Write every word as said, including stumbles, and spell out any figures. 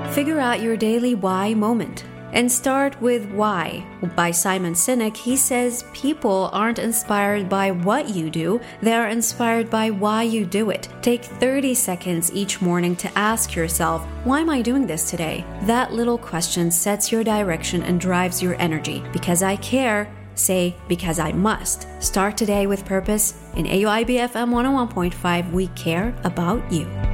Figure out your daily why moment. And start with why. By Simon Sinek, he says people aren't inspired by what you do, they are inspired by why you do it. Take thirty seconds each morning to ask yourself, why am I doing this today? That little question sets your direction and drives your energy. Because I care, say because I must. Start today with purpose. In A U I B F M one oh one point five, we care about you.